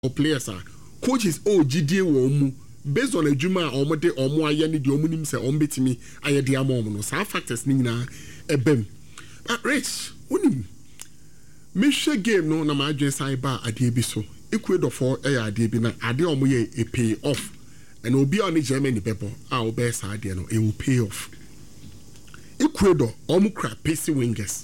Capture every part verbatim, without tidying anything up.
players are coaches oh G D A wo based on a juma or mode or mo aye ni di omunim se on betimi aye dia mo no sa factors ni nyina ebem but rich unim me hwe game no na ma adwen sai ba ade bi so Ecuador for eh ade bi na ade omo ye a pay off and obi on Germany bebo a obe sa ade no e will pay off Ecuador omo kra pacey wingers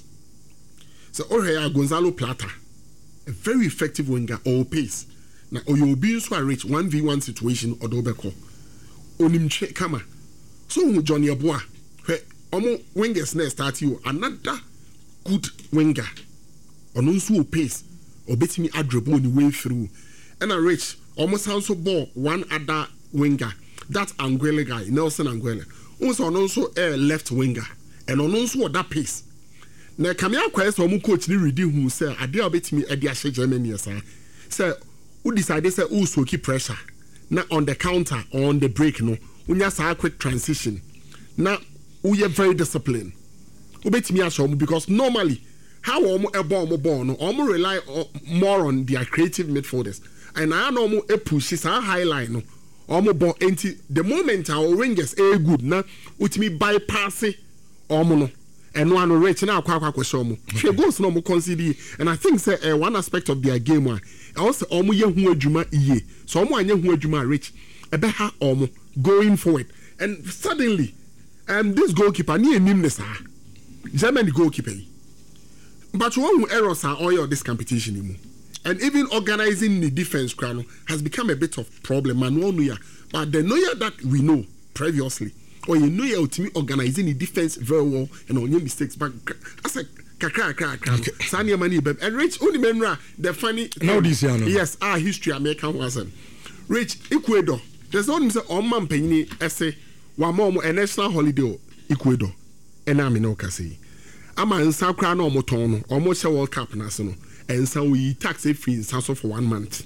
so Oreya Gonzalo Plata a very effective winger or pace na oyobi nso a reach one v one situation odobeko onimche kama so Johnny Aboa hwe omo wingers na start you another good winger ono nso pace obetimi adrop on the way through and a reach almost also ball one other winger that Anguilla guy Nelson Anguilla also ono nso a left winger and ono nso that pace na kamia kwese omo coach ni ready who say ade obetimi ade ahye Germany asa say who decided say who so keep pressure na on the counter or on the break no unya sa quick transition na we are very disciplined obetimi asho because normally how omo ebo omo ball no omo rely more on their creative midfielders and I know omo e push sa high line no omo ball enti the moment our Rangers are good na utimi bypass omo no and one rich now kwa kwa kwesho omo she goes no mo consider and I think say uh, one aspect of their game one also omo ye hu adwuma iye so omo anya hu adwuma rich ebe ha omo going forward and suddenly um this goalkeeper ni enim ne sa German goalkeeper but one who errors are all this competition anymore. And even organizing the defense crown has become a bit of problem man one year but the Neuer that we know previously or you know you're ultimately organizing the defense very well and on your mistakes but as a kakra kakra Sanya Mani and Rich only menra the funny now this year yes our history American wasn't Rich Ecuador there's only say on man penny essay one more a national holiday Ecuador and I'm in Okasi ama nsa kra na omoton no omo che World Cup na so no ensa we tax free nsa so for one month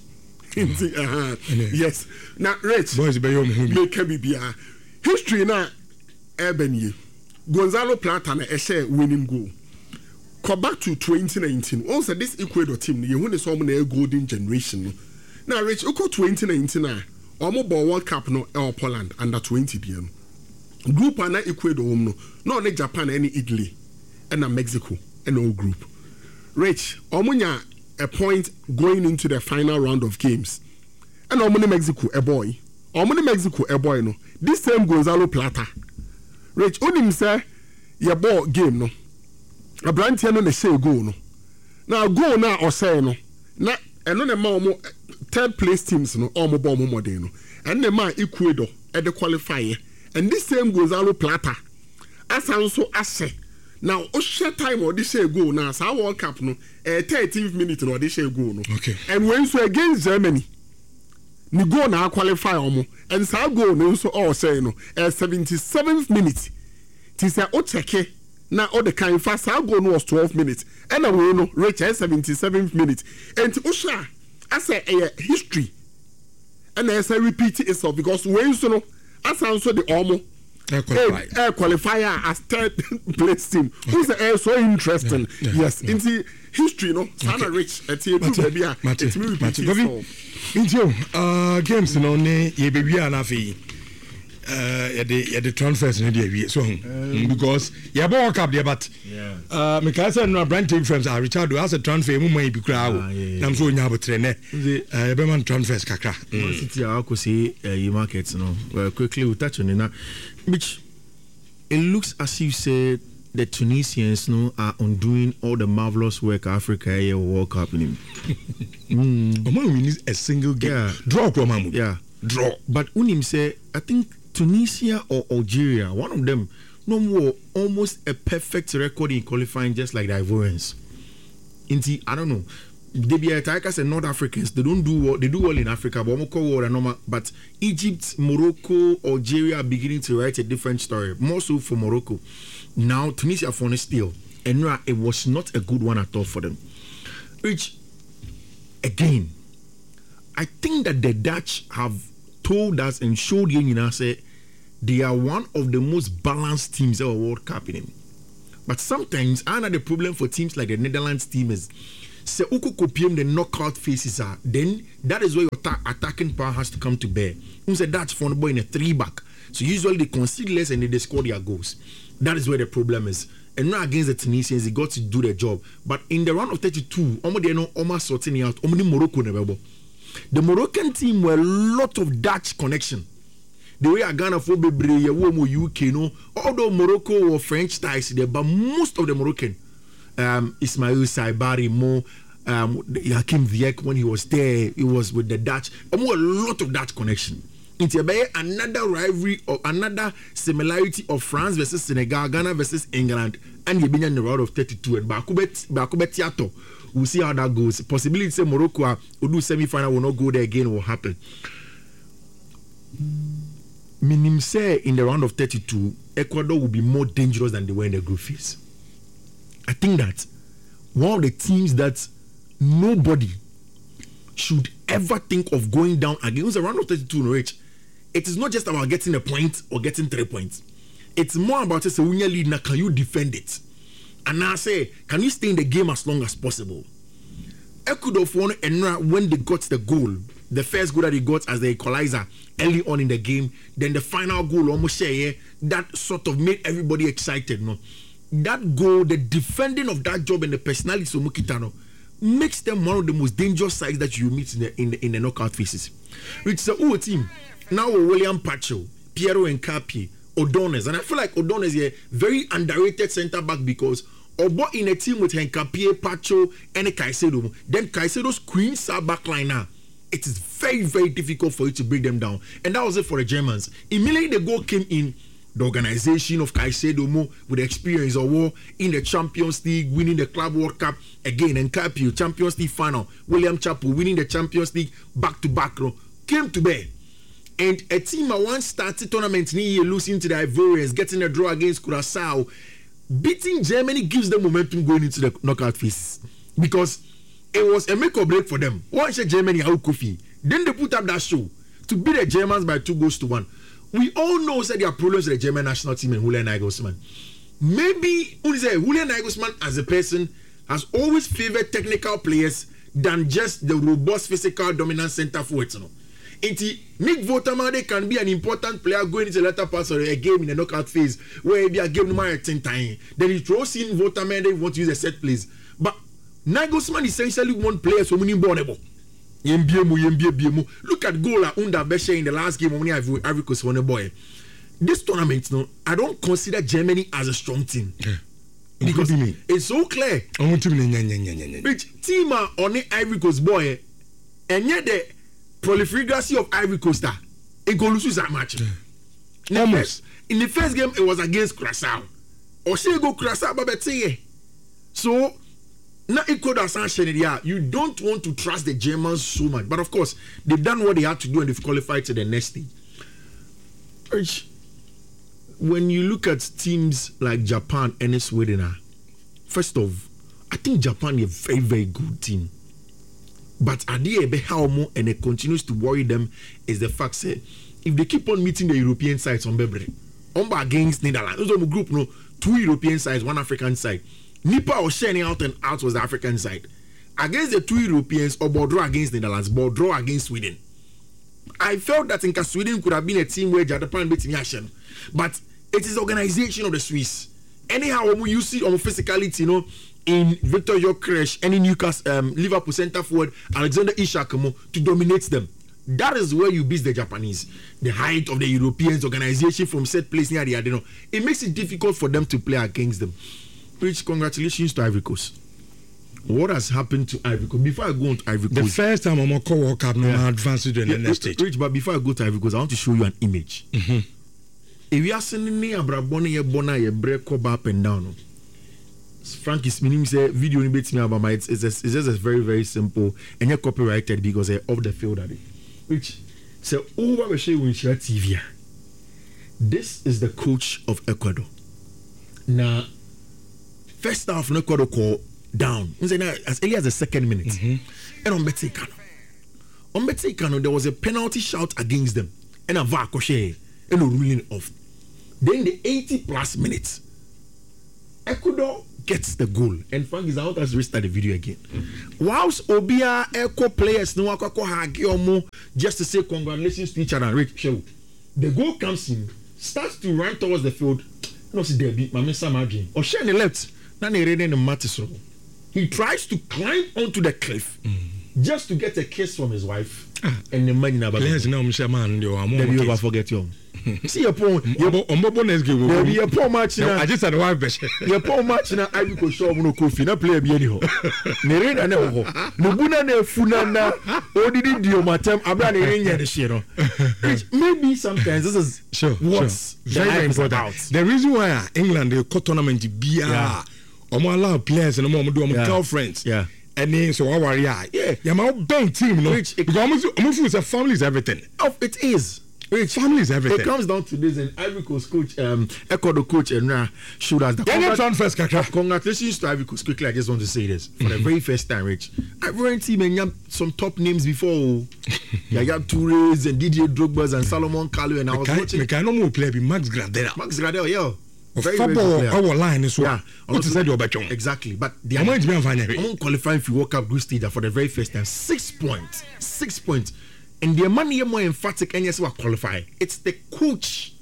uh, yes na Rich boys be yom hu make bibia history na ebenie Gonzalo Plata na e share winning goal go back to twenty nineteen also this Ecuador team you win some na golden generation no na Rich uko twenty nineteen na omo ball World Cup no e Poland under twenty dem group na Ecuador no no na Japan any Italy and a Mexico and all group. Rich, Omunya a point going into the final round of games. And Omuni Mexico a boy. Omuni Mexico a boy no. This same Gonzalo Plata. Rich, Onim say your ball game no. A brantiano ne say go no. Now go now or say no. Na and no the ma third place teams no omo ball mo modeno. And the man Ecuador at the qualifier. And this same Gonzalo Plata as also assay. Now, Osha time or this year go now, so World Cup no, a thirteenth minute or this year go no. Okay. And when so against Germany, ni go now qualify omo, and so go no so all say no, a seventy-seventh minute. Tisa Ocheke now all the kind fast go no was twelve minutes, and we no reach a seventy-seventh minute. And Osha, I say a history, and I say repeat itself because when so no, as also the omo. Air qualifier. Air qualifier as third place team. Who's okay. So interesting. Yeah, yeah, yes. Yeah. In the history, no. Sana okay. Rich. It's a baby. It's me repeating itself. Into uh games, no. Ne ye baby anafi. Uh, the the transfers in the so um, because you have World Cup there, but yeah. Uh, because I know brand team friends are Richard has a transfer. Mu may be crowd. I'm so nyabo trainer. Uh, Beman transfers kakra. City I could see uh, markets, no. Well, quickly we touch on it now. Which it looks as you said the Tunisians no are undoing all the marvelous work Africa here World Cup in him. mm. We need a single game. Yeah. Draw Kwamamu. Yeah. Draw. But Unim say I think Tunisia or Algeria, one of them no more almost a perfect record in qualifying just like the Ivorians. Inti, I don't know. They be attackers and North Africans. They don't do well. They do well in Africa, but normal. But Egypt, Morocco, Algeria are beginning to write a different story. More so for Morocco. Now Tunisia for still, and it was not a good one at all for them. Which, again, I think that the Dutch have told us and showed you, you know, say they are one of the most balanced teams of World Cup in him. But sometimes, I know the problem for teams like the Netherlands team is. Se uko kopiem the knockout phases are, then that is where your ta- attacking power has to come to bear. Who said that's for the boy in a three back. So usually they concede less and they score their goals. That is where the problem is. And now against the Tunisians, they got to do their job. But in the round of thirty-two, almost they know almost sorting out. Almost Morocco never. The Moroccan team were a lot of Dutch connection. The way I Ghana for Bebre, U K, no, although Morocco or French ties there, but most of the Moroccan, um, Ismail Saibari, Mo, um, Hakim Ziyech, when he was there, he was with the Dutch. A lot of Dutch connection. It's another rivalry or another similarity of France versus Senegal, Ghana versus England, and you've been in the round of thirty-two. And Bakubet Bakubetiato, we'll see how that goes. Possibility say Morocco will do semi-final, will not go there again, will happen. Minim say in the round of thirty-two, Ecuador will be more dangerous than they were in the group phase. I think that one of the teams that nobody should ever think of going down against the round of thirty-two, Rich. It is not just about getting a point or getting three points. It's more about just a winner lead. Now, can you defend it? And I say, can you stay in the game as long as possible? Ecuador won, and when they got the goal, the first goal that they got as the equalizer early on in the game, then the final goal almost share that sort of made everybody excited. No, that goal, the defending of that job and the personality of Mukitano makes them one of the most dangerous sides that you meet in the in the, in the knockout phases. It's a U team. Now William Pacho, Piero Nkapi, O'Donnell, and I feel like O'Donnell is a very underrated centre back because Obo in a team with Nkapi, Pacho, and Caicedo, then Caicedo's queen side back line now. It is very, very difficult for you to break them down. And that was it for the Germans. Immediately the goal came in, the organization of Caicedo Mo with the experience of war in the Champions League, winning the Club World Cup again, and Capio, Champions League final, William Chapo winning the Champions League back-to-back, came to bear. And a team at one started tournament near losing to the Ivorians, getting a draw against Curaçao, beating Germany gives them momentum going into the knockout phase. Because it was a make or break for them. Once Germany out Kofi, then they put up that show to beat the Germans by two goals to one. We all know that there are problems with the German national team and Julian Nagelsmann. Maybe Julian Nagelsmann as a person has always favored technical players than just the robust physical dominant center forwards. You know. Nick Votamade can be an important player going into the latter parts of a game in the knockout phase where he be a game number ten time. Then he throws in Votamade want to use a set plays. But Nagelsmann essentially won players who winning ballable. Look at goal Unda Beshe in the last game when Ivory Coast won a boy. This tournament, no, I don't consider Germany as a strong team. Yeah. Because it's so clear. Which team are on the Ivory Coast boy, and yet the proliferation of Ivory Coast, it goes lose that match. Yeah. Almost. In the first game, it was against Curaçao. Or she go Curaçao, but so now you don't want to trust the Germans so much. But of course, they've done what they had to do and they've qualified to the next stage. When you look at teams like Japan and Sweden, first off, I think Japan is a very, very good team. But how more and it continues to worry them is the fact that if they keep on meeting the European sides on Bebre, on against Netherlands, those are a group, no, two European sides, one African side. Nipa was sharing out and out was the African side. Against the two Europeans, or Bordeaux against Netherlands, Bordeaux against Sweden. I felt that in Sweden could have been a team where Japan beat Yashin. But it is the organization of the Swiss. Anyhow, when you see on physicality, you know, in Victor Gyökeres, any Newcastle, um, Liverpool centre forward, Alexander Isak, to dominate them. That is where you beat the Japanese. The height of the Europeans, organization from set place near the Adeno. It makes it difficult for them to play against them. Rich, congratulations to Ivory Coast. What has happened to Ivory Coast? Before I go on to Ivory Coast, the first time I'm going to World Cup, no yeah. advance to the yeah, next stage. Rich, but before I go to Ivory Coast, I want to show you an image. Mm-hmm. If you are sending me a brabone, ye bona, ye break up and down. Frank is meaning say video ni bit me about my it's, it's, it's just a very very simple and you're copyrighted because they're off the field at it. Which so over we show you T V. This is the coach of Ecuador. Now, first half no Ecuador call down. As early as the second minute. Mm-hmm. And on Betsy Kano. On Betsy Kano, there was a penalty shout against them. And a V A R crochet and a ruling off. Then the eighty plus minutes. Ecuador gets the goal. And Frank is out as restart the video again. Mm-hmm. Whilst Obia echo players no akoko hagiomo just to say congratulations to each other. Rick, show. The goal comes in, starts to run towards the field. No, see Debbie, Mama Samadji. Or she on the left. None in the Matiso. He tries to climb onto the cliff mm. just to get a kiss from his wife. Ah. And the man in the players now, Mister Man, you are more. Never ever forget you. See your point. Your bonus game. There be a poor match now. I just had a wife. Your poor match now. I will show no coffee. No play be anyhow. Nerena ne ho. Nubuna ne funana. Odidi dio matem. Abra ne renya de shiro. Maybe sometimes this is sure. What's sure. very important. About. The reason why England the cut tournament be ah, omo allow players and omo do omo girlfriends. Yeah. And then so our yeah, yeah, yeah, my bank team, no, Rich, it, because almost almost a family is everything. Oh, it is. Rich, family is everything. It comes down to this, and Ivory Coast coach, um, Echo the coach, and uh, should as the yeah, transfers. Congratulations to Ivory Coast. Quickly, I just want to say this for mm-hmm. the very first time, Rich. Ivory team and you have some top names before. Yeah, you have Touré and Didier Drogba and Salomon Kalou, and I was watching. Me can no more play be Max Gradel. Max Gradel, yeah. Very, football, our line is yeah. What is that your back on? Exactly, but the I'm going to qualify if you walk up group stage for the very first time. Six points, six points, and the money is more emphatic. And yes, we qualify. It's the coach,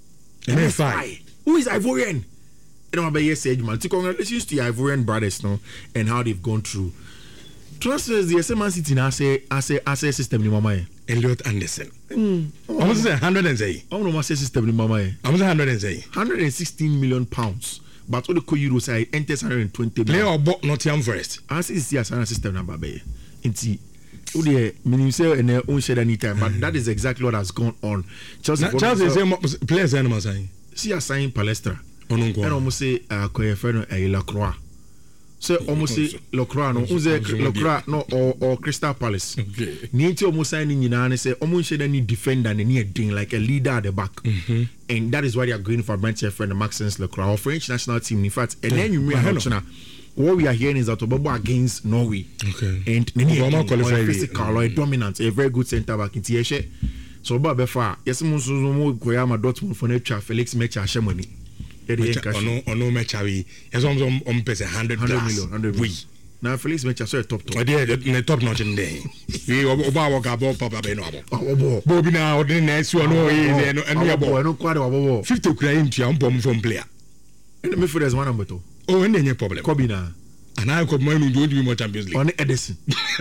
M F I, who is Ivorian. And I'm about to say, man, congratulations to the Ivorian brothers, no, and how they've gone through. Transfers the S M City now say as a as a system ni mama. Elliot Anderson. Mm. Oh, I'm saying hundred and say. I'm no say system ni mama. I'm saying hundred and say. Hundred and sixteen million pounds. But all the co euros say enters hundred and twenty. Player or bought Nottingham Forest. I see see as a system number be. Inti. Udi meaning say and own shed any time, but that is exactly what has gone on. Chelsea. Chelsea say players animal saying. See assign Palestra. And almost say uh Koyefeno e Lacroix. So almost say Lacroix no, unze Lacroix no or or Crystal Palace. Okay. Niente almost signing nyina and say almost should any defender and any thing like a leader at the back. Mm-hmm. And that is why they are going for Brentford friend Maxence Lacroix or French national team. In fact, and then you remember what we are hearing is that Obobo against Norway. Okay. And Nini qualified physical or dominant, a very good centre back in Tieshe. So Bob Befa, yes, Musumo Koyama Dortmund for nature Felix Mecha Shemoni. Ono ono mechawi yes on on on pese one hundred million one hundred million now Felix Mecha so top top there the top notch in there we oba waka bo papa be no abo bo bi na odin na esi ono e no enu ya bo no kwade abo fifty kura intia mpom from player and me for there's one number two oh and any problem Kobe na and I could man do be more Champions League on Edison.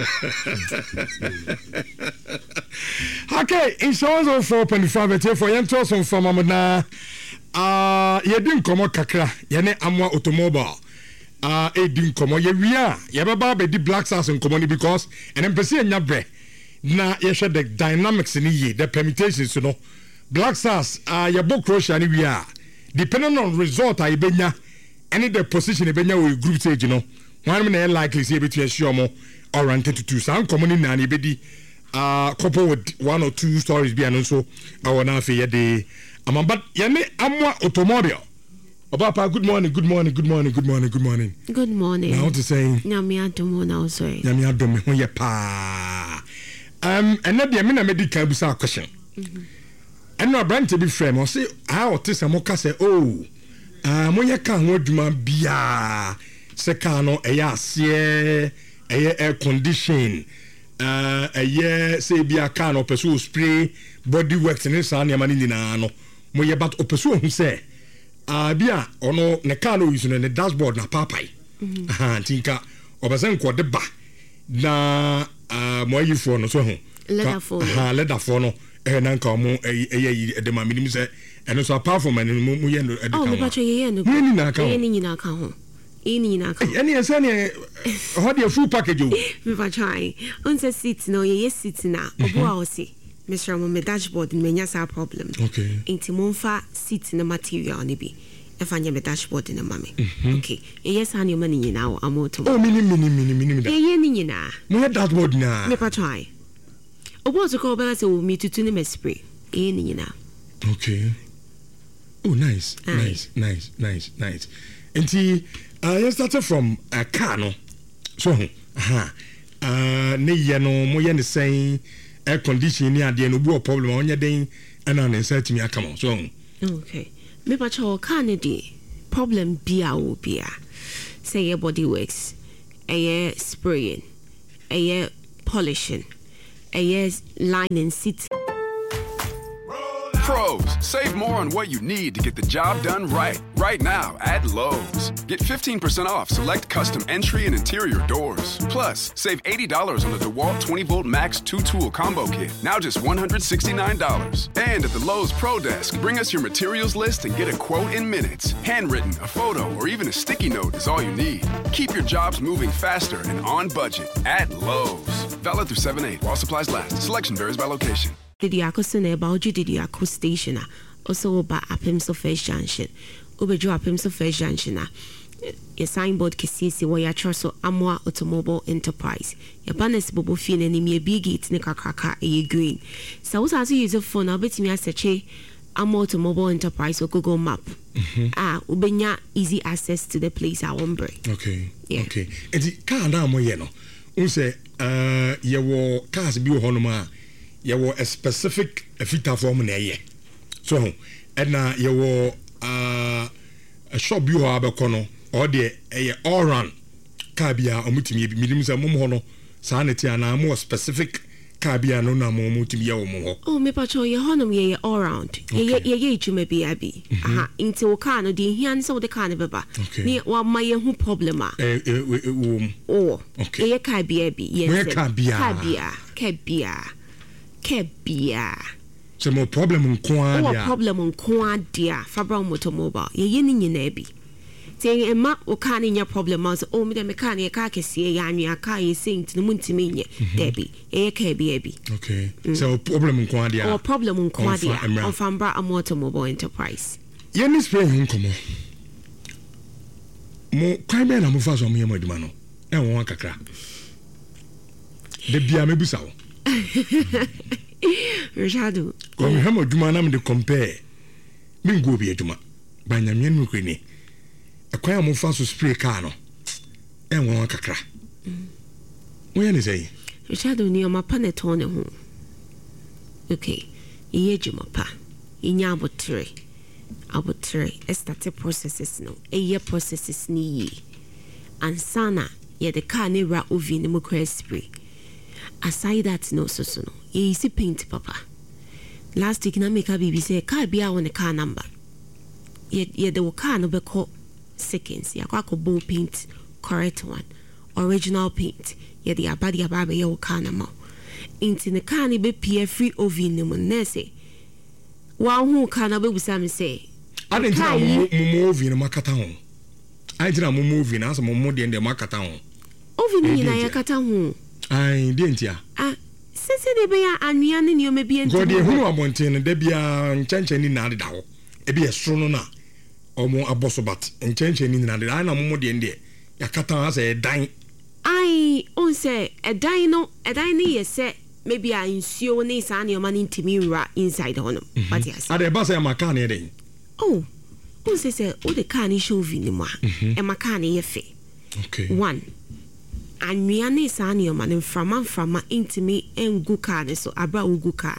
Okay, insurance of four point five for Yentos from Amana. Ah, uh, yɛdi nkɔmɔ kakra yɛne Amwa Automobile ah uh, ɛdi nkɔmɔ yɛwia yɛbɛba bɛdi Black Stars nkɔmɔ ni because ɛnɛ mpɛsɛ yɛnya brɛ na yɛhwɛ the dynamics ni yie the permutations no Black Stars ah uh, yɛbɔ Croatia ni wia depending on result a yɛbɛnya ɛne the position yɛbɛnya wɔ group stage no wɔn na yɛ likely sɛ yɛbɛtua ahyia ɔmo oriented to two saa nkɔmɔ ni na yɛbɛdi ah uh, couple with one or two stories bi ano nso ɛwɔ na afei yɛde Ama but yane Amwa Automobile. Obapa, good morning, good morning, good morning, good morning, good morning. Good morning. Now to say Nyami adomo na sorry. Nyami adomo ho ye pa. Um and na de me na medical busa question. Mhm. And no brand to be frame or say how to say moka say oh ah mo ye kan ho adwuma bia se kan no e ya se e air condition uh e ye say bia kan no person spray body works in this ania mani nyina no mo ye but opeso hu say ah bia ono ne car no use no ne dashboard na papai aha tinka obasen ko de ba na ah mo yi fo no so hu leather phone aha leather phone no eh na nka mo eh eh de ma minim say eno so apart from eno mo ye no e de ka oh me patcho ye no ni ni na ka ye ni nyina ka ho e ni nyina ka ene ese ne ho de full package o me patcho ai on se seat no ye seat na obo a o si Mister Mo me dashboard me nya sa problem. Okay. Inti mo fa seat na material ni bi. E fa nya me dashboard na mame. Okay. E yes ha ni ma ni nyina o amoto. Oh mini mini mini mini. E ye ni nyina. Mo ye dashboard na. Me pa try. Obo to ko ba say o mi tutu ni me spray. E ye ni nyina. Okay. Oh nice. Aye. Nice, nice, nice, nice. Inti uh you started from a car no. So aha. Uh ne ye no mo ye ne say air condition ni ade no bu problem onye den ana na nsa timi akama so okay me pa cho ka ne di problem bia o bia say your body works, a spraying, a polishing, a lining seat. Pros, save more on what you need to get the job done right. Right now at Lowe's. Get fifteen percent off select custom entry and interior doors. Plus, save eighty dollars on the DeWalt twenty volt Max two tool combo kit. Now just one hundred sixty-nine dollars. And at the Lowe's Pro Desk, bring us your materials list and get a quote in minutes. Handwritten, a photo, or even a sticky note is all you need. Keep your jobs moving faster and on budget at Lowe's. Valid through seven eight while supplies last. Selection varies by location. Did you access an about you? Did you access station? Also about Apims of First Junction. Ubejo Apims of First Junction. Your signboard Kisisi where your trosso Amwa Automobile Enterprise. Your banners bobo fin and me big it nika kaka a green. So as you use a phone, I'll bet me as a che Amwa Automobile Enterprise or Google Map. Ah, ubenya easy access to the place I want break. Okay. Yeah. Okay. And the car now mo yeno. Unse uh your cars be honoma. You were a specific fita form na ye. So, and now you were uh, a shop you have a corner or the a all run cabia or mutimi, mediums and momono, sanity and a more specific cabia no na mutimi or oh, me patrol your honum ye all round. Ye ye ye you may be abby. Aha, into a can of the hands of the carnival. Okay. Near one my who problema. Oh, okay. Ye cabia be, yes, cabia, cabia, cabia. Kebia. So more problem on Kwan. Oh, problem on Kwan, dear. Fabra Automobile. Ye yin in Abby. Saying a map or can in your problem as oh, me the mechanic car can see a yammy a car is saying to the Muntimania, Debbie, a Kaby. Okay. So problem on Kwan, or problem on Kwan, on Fambra and Automobile Enterprise. Yen is playing come on. Mo crime and Mufas on me, my demano. And one cacra. The Biame Busao. Richard, when we have a Dumanam to compare, Mingo be a Duma, by Namian Mukini, a quire Mufaso spray cano, and one cacra. When is a Richard near my panetone home. Okay, ye Jumapa, in Yabotre, Abotre, estate processes no, a year processes ni, and sana, ye the carne ra uvi in the Mucre spray. Aside that, no, so so no. Ye see paint, papa. Last week, na make a baby say, car be out on the car number. Yet, yet the car no be called seconds. Ya kwa bow paint, correct one, original paint. Yet the abadi ababe ya car number. Into the car ni be P F free ovi ni mo nese. Wa who car na be busam say. I didn't tell you movie in a macatown. I did a movie and some more than the macatown. Ovi ni na ya kata hu. I didn't ya. Ah, since they be a nian in your maybe and God, who are wanting, there be a change in Nadao. It be a strong or more a boss about and change in Nadal. I know more than there. Yakata has a dine. I on say a dino, a dine, say maybe I ensure niece and your money to me inside on them. But yes, are the boss and Macani then? Oh, who says, oh, the carny show vinima and Macani fe. Okay. One. And me and this annual man from and from my intimate and good car, so abra ugu car.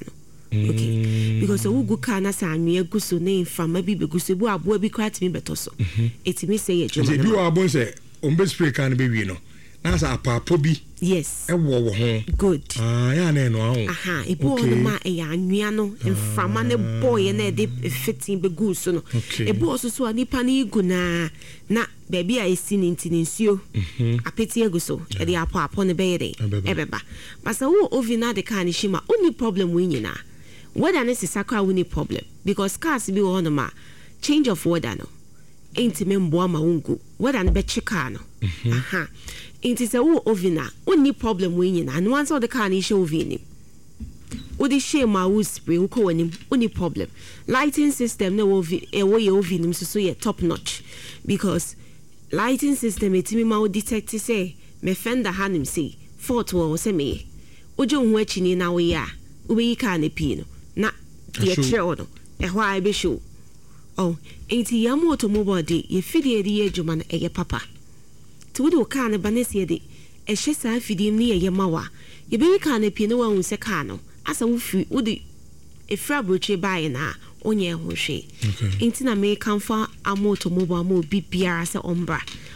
Okay, because a ugu car as I me a gusu name from maybe because the boy will be quite me better so. It's me say it. You are born say, on best spray can be no. That's a papobi. Yes. A war home. Good. Ah, yeah, no. Aha, a boy ma a yanuano and from a boy and a dip fitting be good so. Okay. A boy so a nipani guna na baby I seen in Tinsio. A pity aguso, a the apple upon the bed. Ebeba. But so ovina the canishima only problem winning na. Weather is a sacra winning problem because cars be on ma change of weather no. Ain't me mboa ungu. Weather be chicano. Aha. It is a woo ovina, only problem winning, and once all the carny show vinny. Would the shame my wood spray who call him only problem. Lighting system no a way of him so ye top notch. Because lighting system it me ma detect to say, me fender hand him say, fort war say me. Ujo watching in our ya, we can't pino, not the children, a why be show. Oh, ain't he a automobile day, ye fiddy the edge man a papa. To do can a banesia de a shessa fidim near Yamawa. Ye be can a pino one secano, as a woofy would a frabruche by an hour on your hoshe. Intina may come for a motomobile mo B P R as a ombra.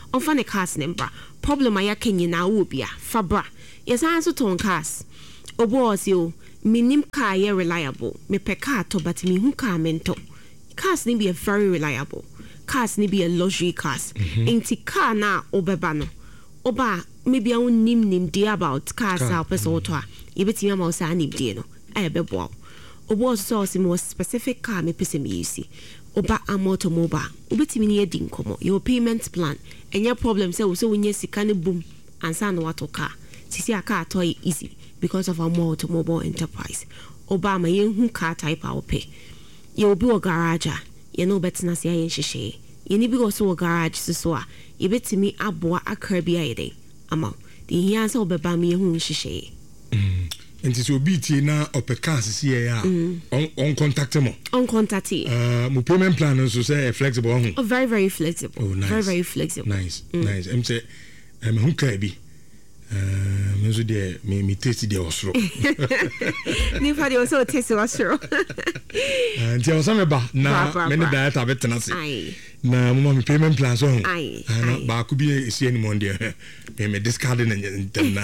ɔmfa ne cars ne mbra problem a yɛaka nyinaa wɔ bia fa bra yɛsan so tɔn cars obo ɔse o minim car yɛ reliable mepɛ car to but mehu car mento cars ne be very reliable cars ne be a luxury cars enti car na obeba no oba maybe I won't name name day about cars or person or toa. You bet me about any day no. I be bow. Obo so some more specific car me pese me you see. Oba am automobile. Ubeti me near dinkomo. Your payment plan and your problem say so when you see kind of boom and sound what car. See a car toy easy because of our more automobile enterprise. Oba my young car type our pay. You will be a garage. You know better na say yen shishe. You need be also a garage so you bet me aboa a kirby ide. Ama the hands of the bami who shishe. And it will be tina or pecas see on on contact mo. On contact. Uh, my payment plan is to say flexible. Oh, very, very flexible. Oh, nice. Very, very flexible. Nice, mm. nice. I'm say, I'm who can be. Uh, me so there, me me taste the osro. Nipa de also taste osro. And tell some about na many diet have it na say. Na mo me payment plan so. Aye. Na ba ku bi see any mon there. Me me discarding and na.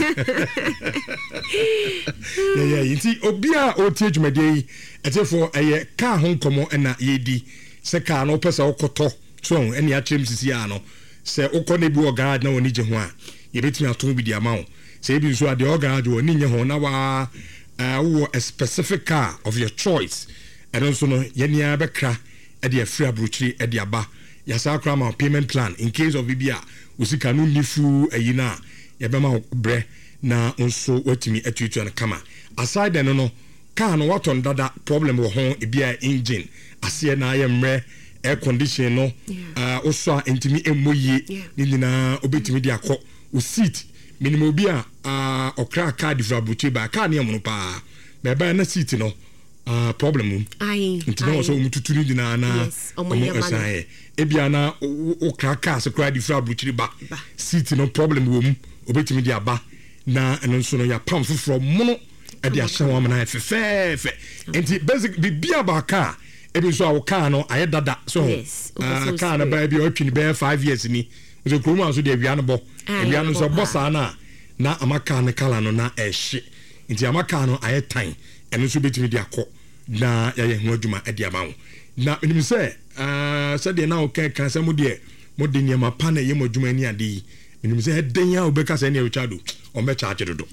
Yeah yeah, you see obi a o tie dwumade yi, ete for eye car ho komo na ye di. Se car no pesa okoto. So any a chem sisi ano. Se okọ na bi o garage na woni je ho a. You bet me ato bi di amount. Say bi so ade garage woni nye ho na wa uh, a specific car of your choice. And also no yenia bekra e de free abrochiri e de aba. Ya sa kra ma payment plan in case of bibia usika no nifu ayina ya be ma bre na onso watimi atutu na kama. Aside no no car no what on dada problem wo ho e bia engine ase na ayemre air condition no uh also intimi emoye ni nyina obetimi de akọ o seat minimum bia uh okra car di frabruchi ba car ne amono pa be ba na seat no uh problem ai intino so mututuri di na na omo esan e bia na okra car se kra di frabruchi ba seat no problem wo mu obetimi de aba na eno so no ya pam foforo mono e de ahye wo amana fefefe enti basic bibia ba car ebi so awo car no aye dada so uh car na ba bi o twini be five years ni so kroma so de bia no bo bia no so bossa na na amaka ne kala no na ehye nti amaka no aye tan eno so betimi de akọ na ya ye ho adwuma e de amawo na enim se uh se de na o kan kan se mo de mo de niam pa na ye mo adwuma ni ade enim se den ya obeka se na e chado o me charge dodo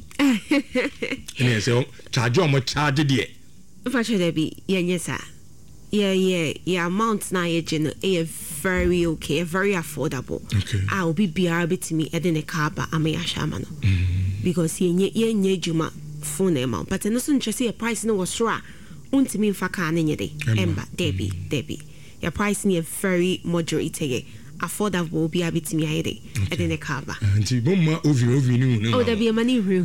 ene se o charge o mo charge de fa che bi ye nyesa yeah yeah yeah amount na ye gene e very okay, very affordable. Okay. I will be B R B to me edin a car ba ame ashamano. Because ye nye ye nye juma phone amount. But no sun just say a price no was sure. Unti me fa car ne de. Emba Debbie Debbie. Your price ni very moderate ye. Affordable B R B to me ide edin a car ba. Anti bomma ovi ovi ni. Oh, there be a money room.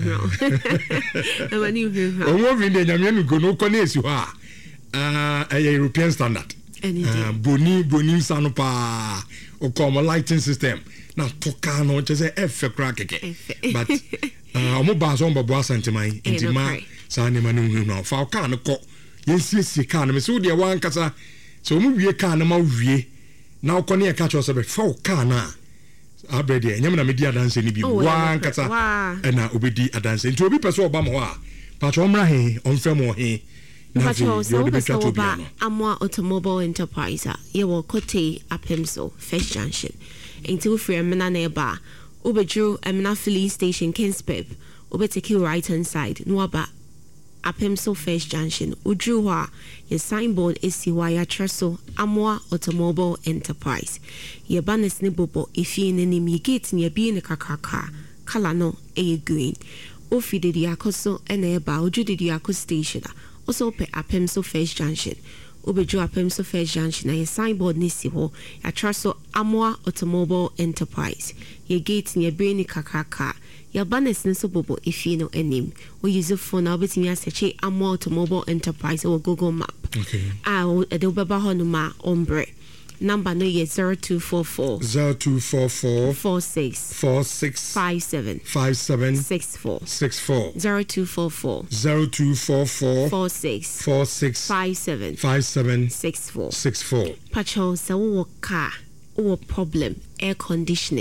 A money room. Oh, ovi de nyame no go no konesi ha. Uh, a European standard. Uh, boni boni sanopa o come lighting system. Now toka no just say F crack but uh mo ba so mbabo asantemai intima sa ne manu hu no fa ka no ko yensiesie ka no me so de wan kasa so mo wie ka no ma wie na ko ne ka cho so be fa ka na abrede nyam na me di adanse ni bi wan kasa na obedi adanse nti obi pese oba mo a pa cho mra he on frem o he Pacho, so about Amwa Automobile Enterprise. You will Kote Apemso, First Junction. Until free Amina Neba, Ubedrew Amina filling station, Kenspep, Ubeteki right hand side, Nwaba Apemso First Junction, Udruwa, your signboard is Siwaya Treso, Amwa Automobile Enterprise. Your banner snibble if you in any gate near being a kakaka, Kalano, a green. Ofi de Diacoso and a bow, Judy Diaco station. Also pe Apemso First Junction. Ubejo Apemso First Junction na ye signboard ni si ho. Ya traso Amwa Automobile Enterprise. Ye gate ni ye brainy kakaka. Ya banes nso bobo ifi no enim. We use a phone na obetimi asearch Amwa Automobile Enterprise or Google Map. Okay. Ah, e de obeba ho no ma ombre. Number no ye zero two four four zero two four four four six four six five seven five seven six four six four zero two four four zero two four four four six four six five seven five seven six four six four. Pacho sa wo car wo problem air conditioning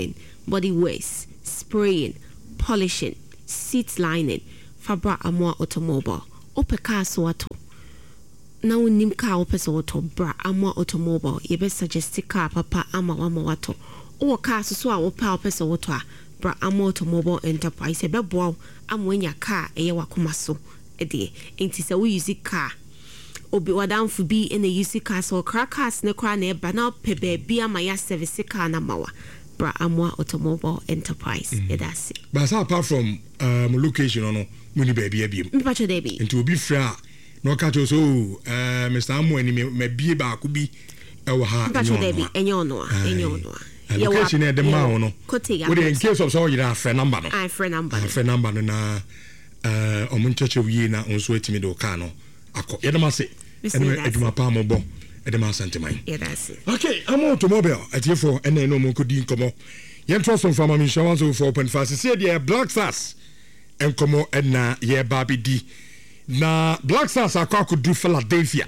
body waste, spraying, polishing, seat lining, Fabra Amwa Automobile. Ope car so ato. Na unim car ope so ato bra Amwa Automobile. You best suggest car papa ama wama wato. O car so a ope ope so ato bra Amwa Automobile Enterprise. Ebe boa amwenya car eye wakumaso. Ede. Enti se we use car. Obi wadam fu bi in the U C car so crackers ne kra na eba na pebe bia ma ya service car na mawa bra Amwa Automobile Enterprise mm. Edasi but apart from um location no muni baby abiem me pacho dey bi nti obi fra no ka to so uh Mister Amwa ni me bie ba ko bi e wo ha me pacho dey bi enye ono a enye ono a location e de ma wo no we in case of so you na friend number no I friend number I friend number no na uh omun cheche wi na onso etimi do ka no akọ yedama se ene aduma pa mo bo edema santiman yeah that's it okay I'm automobile at you for ene no mo kodi nkomo yen trust from farmer insurance of four point five see there Black Stars enkomo na ye babidi na Black Stars akwa ko do Philadelphia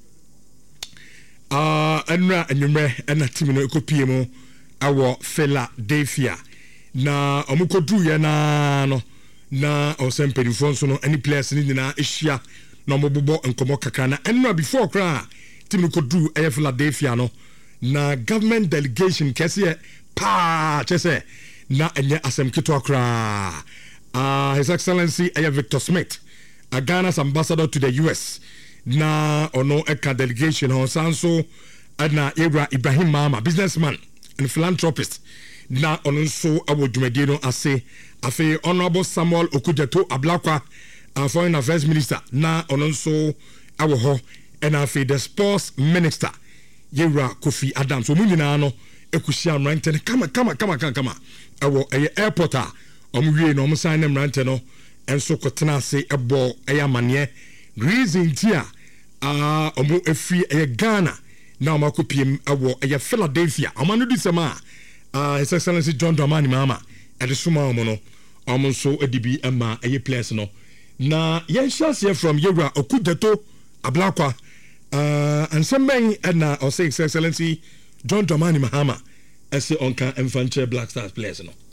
ah uh, enra enyume ena team no ekopie mo awo Philadelphia na omukodu ye na no na osempedi fonso no any players ni na ehia na omobobo enkomo kakra na enra before kra team ko do e Philadelphia no na government delegation kese pa chese na enye asem kito akra uh, His Excellency Aya Victor Smith a Ghana's ambassador to the U S na ono eka delegation on sanso na Ibra Ibrahim Mama businessman and philanthropist na ono so awo dwumadi no ase afi honorable Samuel Okudzeto Ablakwa uh, foreign affairs minister na ono so awo ho and afi the sports minister Yewra Kofi Adams so munina no ekusia mrante kama kama kama kama kama awo eye airport a omwie no omsan na mrante no enso kotena ase ebo eye amane reason tia ah omo efi eye Ghana na omakopiem awo eye Philadelphia amanu disema ah His Excellency John Dramani Mahama edesuma omo no omo so edibi ema eye place no na yen shase from Yewra Okudzeto Ablakwa uh and some men and uh, or say His Excellency John Dramani Mahama as the Onka Infantry Black Stars players no.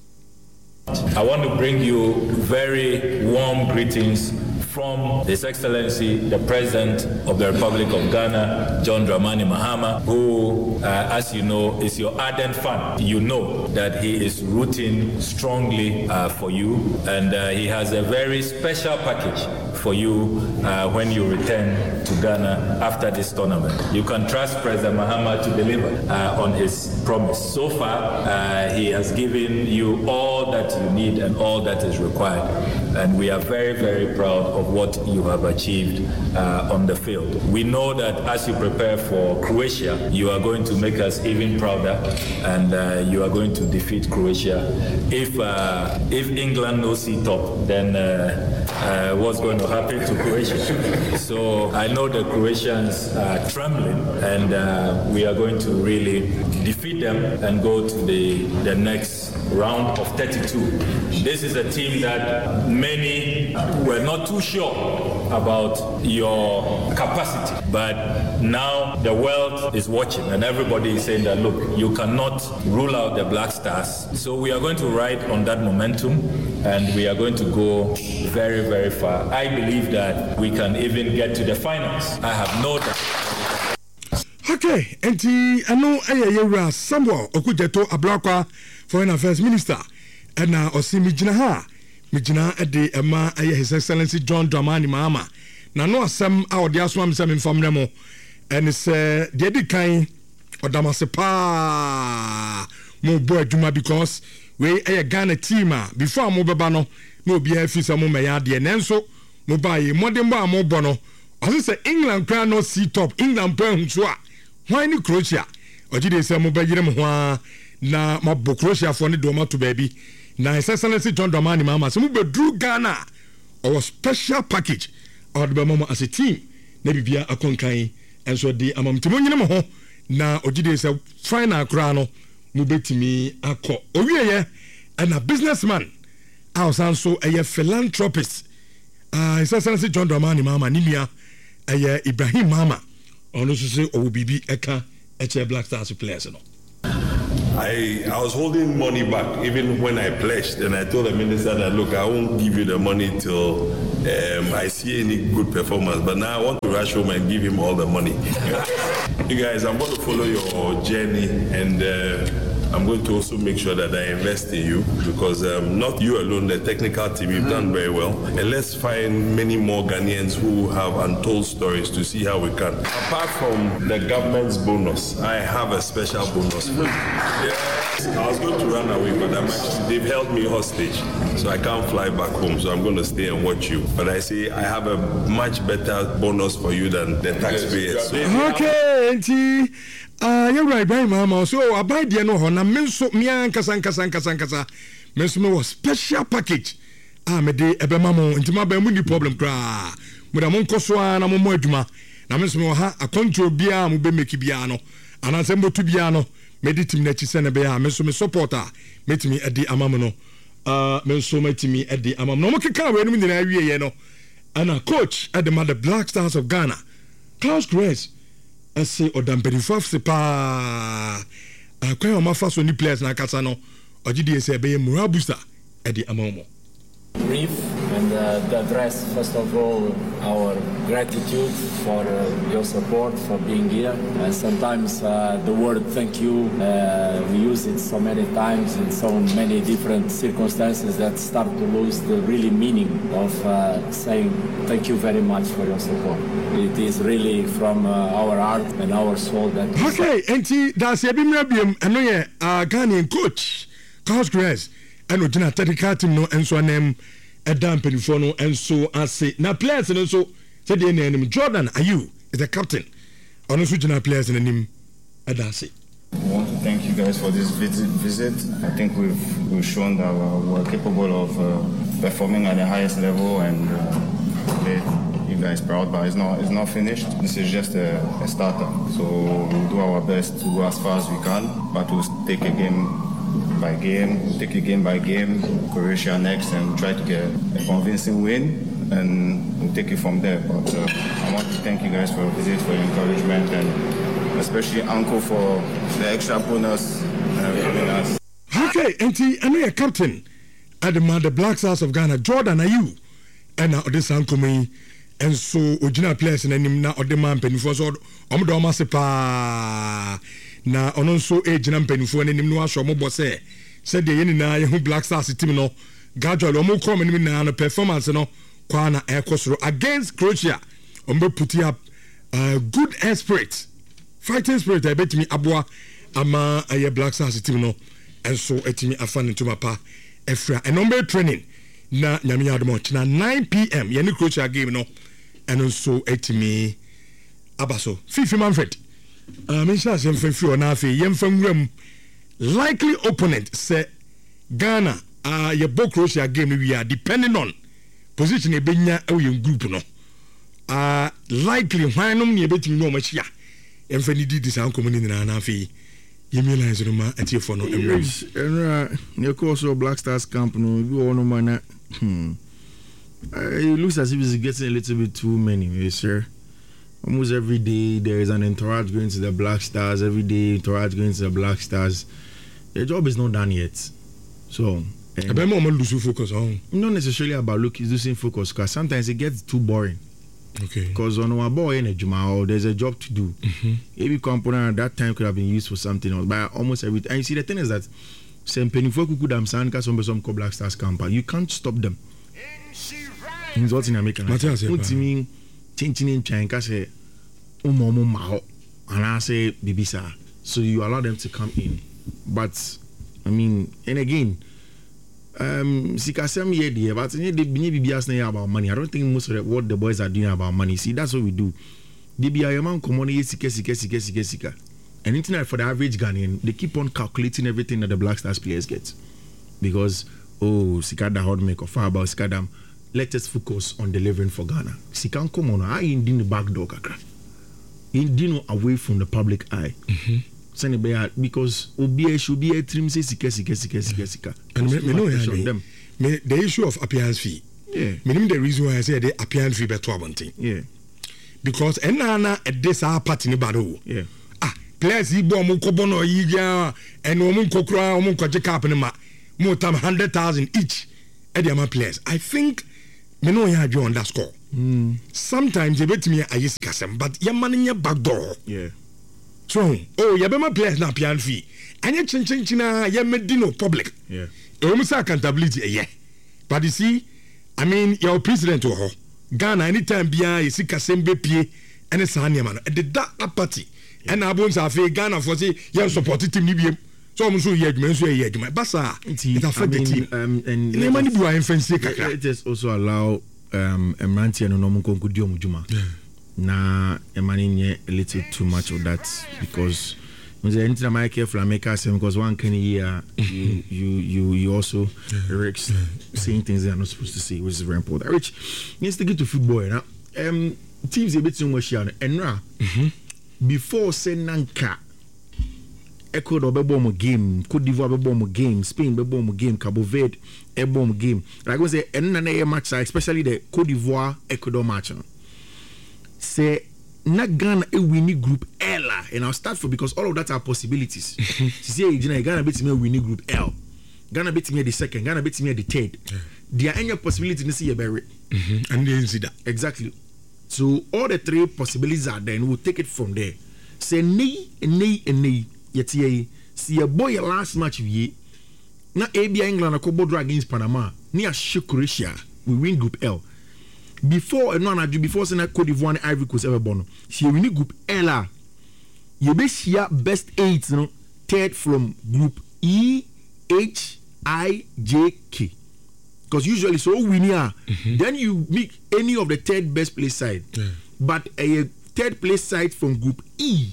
I want to bring you very warm greetings from His Excellency the President of the Republic of Ghana, John Dramani Mahama, who, uh, as you know, is your ardent fan. You know that he is rooting strongly uh, for you, and uh, he has a very special package for you uh, when you return to Ghana after this tournament. You can trust President Mahama to deliver uh, on his promise. So far, uh, he has given you all that you need and all that is required, and we are very, very proud of what you have achieved uh, on the field. We know that as you prepare for Croatia, you are going to make us even prouder, and uh, you are going to defeat Croatia. If uh, if England no see top, then uh, uh, what's going to happen to Croatia? So I know the Croatians are trembling, and uh, we are going to really defeat them and go to the the next round of thirty-two. This is a team that many were not too sure about your capacity, but now the world is watching and everybody is saying that, look, you cannot rule out the Black Stars. So we are going to ride on that momentum, and we are going to go very, very far. I believe that we can even get to the finals. I have no doubt. Okay, and the ano Yewra Samuel Okudzeto Ablakwa Foreign Affairs Minister and now Osimi Jinaha Mijina Ede Emma His Excellency John Dramani Mahama. Na no asem a odi aso am sem inform nemo and say the edi kan odamasepa mo bo adwuma because we e Ghana team a before mo beba no no obi afisa mo meya de nenso mo ba ye modern ba mo bo no I say England crown no see top England plan so a why ni Croatia ojide say mo ba yire mo ho na mo bo Croatia for ni do ma to baby na His Excellency John Dramani Mahama so mo be drew Ghana our special package or the mama as a team na bibia akonkan enso de amamtimo nyine mo ho na ojide say final crown no mo betimi akọ owieye and a businessman ousan so a philanthropist uh His Excellency John Dramani Mahama nimia a Ibrahim Mama ono so say o bibi eka eche Black Stars players no. I I was holding money back even when I pledged, and I told the minister that look, I won't give you the money till um, I see any good performance. But now I want to rush home and give him all the money. You guys, I'm going to follow your journey, and uh, I'm going to also make sure that I invest in you, because um, not you alone, the technical team, you've done very well. And let's find many more Ghanaians who have untold stories to see how we can. Apart from the government's bonus, I have a special bonus for you. Yes, I was going to run away, but I'm actually, they've held me hostage, so I can't fly back home, so I'm going to stay and watch you. But I say I have a much better bonus for you than the taxpayers. Okay, auntie. Uh, you're right, right, Mama. So, I buy the no hona. Menso, mian kasan kasan kasan kasan. Menso me was special package. Ah, me de ebe mamo. Inti ma be mu ni problem kra. Mu da mon koswa na mo mo adwuma. Na menso me ha a control bia mu be make bia no. Ana se mo tu bia no. Me di tim na chi se na be ha. Menso me supporter. Metimi edi amam no. Uh, menso metimi edi amam no. Mo keka we no ni na awie ye no. Ana coach at the Mother Black Stars of Ghana. Klaus Grace. I say odampedifo se pa akwan o mafa so ni players na kasa no ogidi say be moral booster e di amamo brief and uh, the address first of all our gratitude for uh, your support, for being here, and sometimes uh, the word thank you uh, we use it so many times in so many different circumstances that start to lose the really meaning of uh, saying thank you very much for your support. It is really from uh, our heart and our soul that okay enti that's a bim rabiem eno ye uh, Ghanaian coach Klaus Grace and Ojina technical team no enso anem edam penifo no enso ase na players no so said the name Jordan Ayew is the captain on also Ojina players in nim edase. I want to thank you guys for this visit. I think we've we've shown that we're capable of uh, performing at the highest level and uh, made you guys proud, but it's not it's not finished. This is just a, a starter. So we'll do our best to go as far as we can, but we'll take a game by game, take it game by game, Croatia next, and try to get a convincing win, and we'll take it from there. But uh, I want to thank you guys for your visit, for your encouragement, and especially Uncle for the extra bonus uh, giving us. Okay, and I know your captain at the Mother Black Stars of Ghana, Jordan Ayew, and now this uncle me, and so original players and him now the man penny for so I'm the Masepa. Na ono so age na mpanifo na nim no ahwo mo bo se se de yeni na ye hu Black Stars team no gradually omo come nim na no performance no kwa na ekosoro against Croatia ombe put up uh, good spirit fighting spirit I bet me aboa ama aye Black Stars team no enso etimi afan ntuma pa efra and ombe training na nyame admo na nine p m ye ni Croatia game no eno so etimi abaso Fifi Manfred Uh, Misha Semfefi on Afi, Yemfam likely opponent say Ghana, uh, your book Croatia game we are depending on position a benya or your group no. Uh, likely, why no me betting no much ya. Emfani did this uncle in an Afi. Yemila is Roma at your phone. And your course of Black Stars camp no, you all no man. Hmm. It looks as if it's getting a little bit too many, sir. Almost every day there is an entourage going to the Black Stars. Every day entourage going to the Black Stars. The job is not done yet. So about more losing focus on not necessarily about look is losing focus because sometimes it gets too boring. Okay. Because on our boy in a Juma or there's a job to do. Mm-hmm. Every component at that time could have been used for something else. But almost every and you see the thing is that some penny folk could have some some Black Stars camp. You can't stop them. It's what in America. What you mean? Changing in China say umomo mao and I say bibisa, so you allow them to come in, but I mean, and again, um, sikasem ye dear, but they be biasne about money. I don't think most of the, what the boys are doing about money. See, that's what we do. They be a man come on sika sika sika sika sika, and internet for the average Ghanaian, they keep on calculating everything that the Black Stars players get because oh sika da hard make or far about sika dam. Let us focus on delivering for Ghana. Si can come on, I in the back door kakra. In dino away from the public eye. Mm-hmm. Because obi should be a trim say sika sika sika sika sika. And me know them. Me the issue of appearance fee. Yeah. Me the reason why I say the appearance fee better one thing. Yeah. Because enana at this our party ni bado. Yeah. Ah, players yi bɔ ɔmo kɔbɔ no yi gya ɛna ɔmo nkɔkura ɔmo nkɔgye cap ne ma mo tam one hundred thousand each ɛde ama players. I think me no yɛ adwo on that score. Mm. Sometimes yɛbɛtumi ayɛ sikasɛm but yɛma no nyɛ backdoor. Yeah. So oh yɛbɛma players na pian fee ɛnyɛ kyenkyenkyena yɛmɛdi no public. Yeah. ɛwɔ mu sɛ accountability ɛyɛ but you see I mean your president wɔ hɔ Ghana anytime biara yɛ sikasɛm bɛpie ɛne saa nneɛma no ɛde da apathy ɛna abo nsa afei Ghana fo sɛ yɛn support team ni biem so ɔmo nso yɛ adwuma nso yɛ adwuma basa it affect the team um, and nneɛma ni bi wɔ ahemfɛnsie kakra. It just also allow um mmeranteɛ no na ɔmo nkɔnkɔ di ɔmo dwuma na ɛma no nyɛ a little too much of that because anything I might careful and make us because one can hear you you you you also Rick's saying things they are not supposed to say, which is very important. Rich needs to get to football now. Um teams a bit too much here and now before say Nanka Ecuador be bomb game, Cote d'Ivoire be bomb game, Spain be bomb game, Cabo Verde a bomb game. Like I say and another match especially the Cote d'Ivoire Ecuador match. Say na Ghana a winning group L and I'll start for because all of that are possibilities. See Ghana beat me a winning group L. Ghana beat me at the second, Ghana beat me at the third. Yeah. There are any possibility to see a berry. Mm-hmm. And they see that. Exactly. So all the three possibilities are there and we'll take it from there. Say nay and nay and nay yet ye see a boy last match of ye. Na A B England a couple against Panama near Croatia. We win group L. Before no na do before say Cote d'Ivoire and Ivory Coast ever born. She win group L. You be share best eight no third from group E H I J K. Because usually so win here mm-hmm. then you make any of the third best place side. Yeah. But a third place side from group E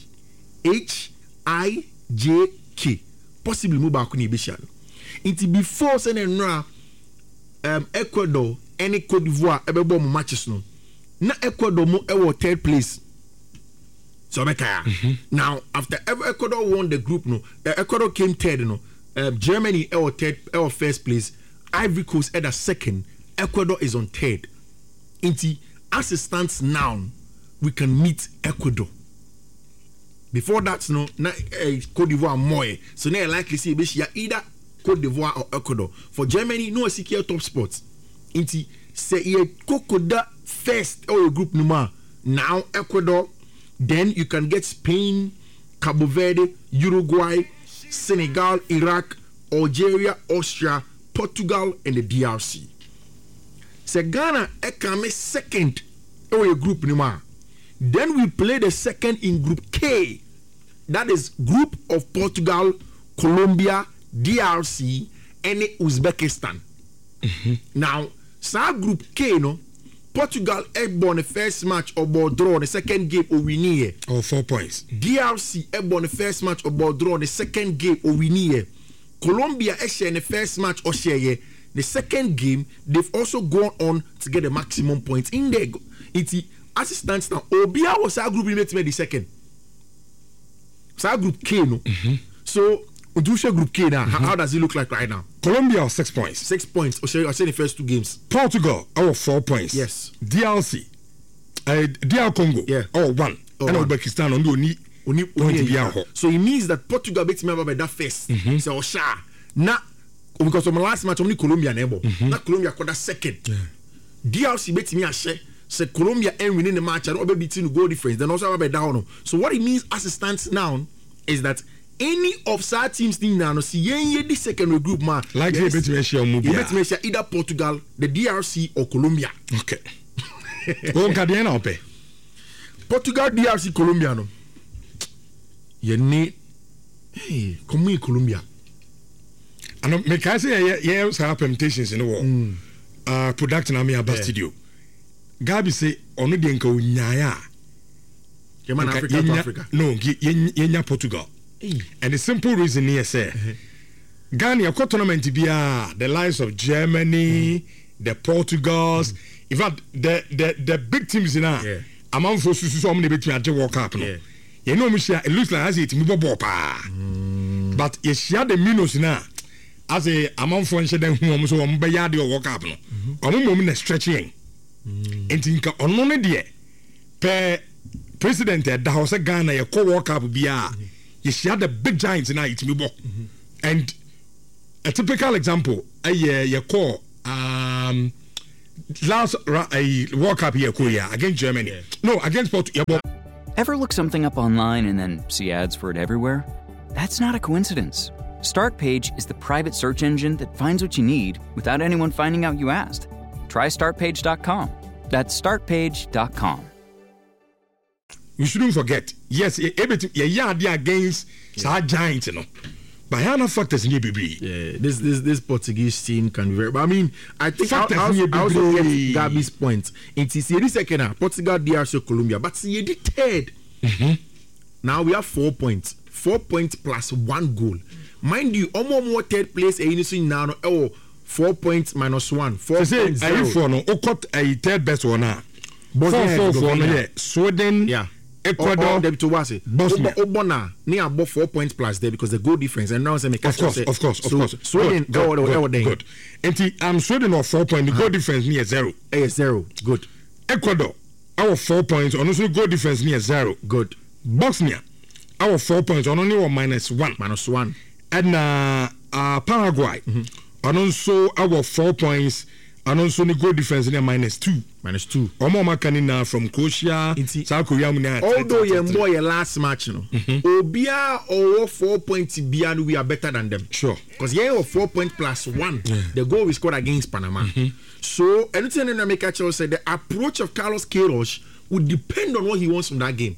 H I J K possibly move back ni be share. It before say no um Ecuador any Cote d'Ivoire ebe bomb matches no na Ecuador mo e third place so meka mm-hmm. Now after Ecuador won the group no uh, Ecuador came third no uh, Germany e third e first place, Ivory Coast at second, Ecuador is on third. Inti as it stands now we can meet Ecuador. Before that no na uh, Cote d'Ivoire more so now likely see be either Cote d'Ivoire or Ecuador. For Germany no secure top spots. Inti say ye kokoda first or group number now Ecuador, then you can get Spain, Cabo Verde, Uruguay, Senegal, Iraq, Algeria, Austria, Portugal, and the D R C. Say Ghana ekame second or group number. Then we play the second in group K. That is group of Portugal, Colombia, D R C, and Uzbekistan. Mm-hmm. Now Sa group K no Portugal airborne the first match or ball draw the second game or win here. Oh, four points. D R C airborne the first match or ball draw the second game or win here. Colombia share the first match or share here. The second game they've also gone on to get the maximum points in there. It's as it stands now. Obia was our group mate the second. Sa group K no. Mm-hmm. So group K now, mm-hmm. how does it look like right now? Colombia six points. Six points. I say the first two games. Portugal our four points. Yes. D R C, uh, D R Congo. Yeah. Oh one. Oh, and one. Uzbekistan on the only point. So it means that Portugal beats me by that first. Mm-hmm. So Osha na because of my last match only Colombia neighbor. Mm-hmm. Na Colombia got that second. Yeah. D R C beats me a share. Said Colombia and winning the match and over between goal difference. Then also about down. So what it means as it stands now is that any of such teams thing now see ye the second group man like yes, you bet me share movie. You bet me share either Portugal, the D R C or Colombia. Okay. O kadien na ope. Portugal, D R C, Colombia no. Ye need hey, come in Colombia. And me can say yeah yeah some permutations in the war. Mm. Uh production am here studio. Gabi say onu de nka onyaya. Ye man Africa to Africa. No, ye ye Portugal. And the simple reason here say uh-huh. Ghana a tournament bia the likes of Germany, mm. the Portugals, mm. in fact the the the big teams in yeah. among for so so many between at World Cup no. Yeah. You know me it looks like as it me bobo pa. Mm. But you share the minus now as a among for nhyɛ hu om so om be ya de World Cup no. Om mom na stretching. Entinka ono ne de per president da ho se Ghana ye World Cup bia you share the big giants now it me bo and a typical example a year you call um last a World Cup here Korea against Germany yeah. no against Portugal. Ever look something up online and then see ads for it everywhere? That's not a coincidence. StartPage is the private search engine that finds what you need without anyone finding out you asked. Try start page dot com. That's start page dot com. You shouldn't forget, yes, everything yeah, yeah, against yeah. giants, you know. But how are factors in your baby? Yeah, this this this Portuguese team can be very. But I mean, I think I, I, also, I also get Gabi's point. In T C second, Portugal, D R C, Colombia, but see, the third. Mm-hmm. Now we have four points, four points plus one goal. Mind you, almost more third place. A unison now, oh, four points minus one. Four so points. Say, are you for no? Who got a third best one now? Four, four, four, no, yeah. Sweden, yeah. Ecuador, Bosnia. Obona, near above four points plus there because the goal difference. And now, say, of course, of course, of course. Sweden, good, good, good, good. And I'm Sweden or four points. The goal difference near zero. Eh, zero. Good. Ecuador, our four points. On also goal difference near zero. Good. Bosnia, our four points. On only one minus one. Minus one. And uh, uh, Paraguay, mm-hmm. and also our four points. And also the goal difference in a minus two. Minus two. Omo makanina from Croatia, South Korea. Although you more your last match, you know, mm-hmm. Obia or four points beyond we are better than them. Sure. Because yeah, four points plus one, yeah. the goal we scored against Panama. Mm-hmm. So anything in America said the approach of Carlos Queiroz would depend on what he wants from that game.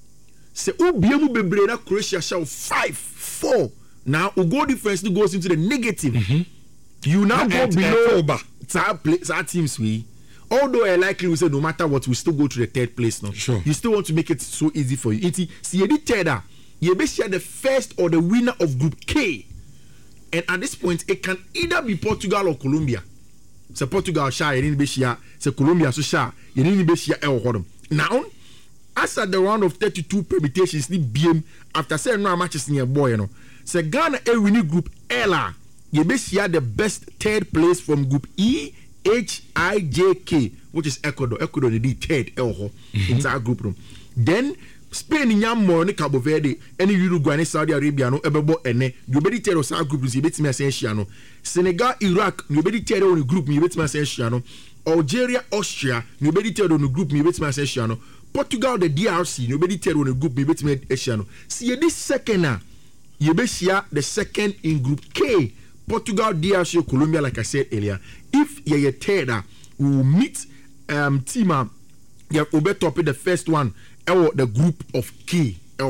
Say Obia mu bebrena Croatia shall five four. Now the goal difference goes into the negative. Mm-hmm. You now and go below that teams we. Although I likely will say no matter what, we still go to the third place now. Sure. You still want to make it so easy for you. See, you did third. You be share the first or the winner of Group K, and at this point, it can either be Portugal or Colombia. So Portugal share, you need to be share. So Colombia so share, you need to be share. Now, as at the round of thirty-two permutations, the B M after saying no matches near boy, you know. So Ghana a winning Group L. You be share the best third place from Group E, H, I, J, K, which is Ecuador. Ecuador they did third mm-hmm. in that group room. Then Spain in Yammo, Cabo Verde, any Uruguay, Saudi Arabia, no Ebebo, and you better tell us our group is a bit Messiano. Senegal, Iraq, you better tell on the group, you better Messiano. Algeria, Austria, you better tell on the group, you better Messiano. Portugal, the D R C, you better tell on the group, you better Messiano. See this second, you better share the second in Group K. Portugal, D R C, Colombia, like I said earlier. If you're a third, we will meet um, team. Uh, you will be top the first one, or the group of K.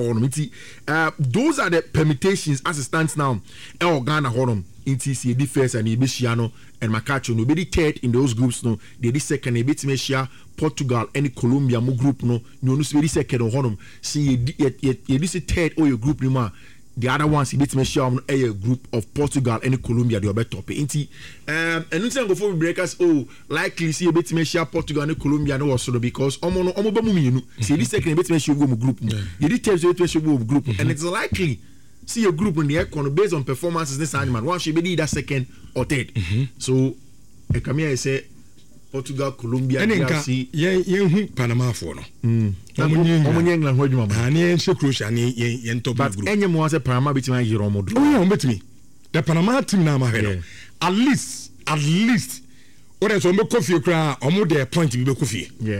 Uh, those are the permutations as it stands now. El Ghana, Horom, in T C, the first and Ibishiano and Macacho. No, be third in those groups. No, they the second. They beat Mesia, Portugal, any Colombia, mo group. No, no, no, be second on Horom. See, you you this third or your group, no. The other ones, he beats me share a group of Portugal and Colombia. They are better top. Inti, um, and we say before we break us, oh, likely see a bit me share Portugal and Colombia no also because omo omo ba mumi you see this second bit me share go group. You did tell you bit me share go group, and it's likely see a group in the econ based on performances this animal. One should be that second or third. Mm-hmm. So, I come here and say Portugal, Colombia, and then see ye ye Panama for no. Mm. Omo England ho dwuma. Ani en se Croatia ni ye top group. But enye mo say Panama bitima yiro mo do. Oh, on betimi. The Panama team na ma hwe. At least, at least o dey so me coffee kra, omo dey point bi be coffee. Yeah.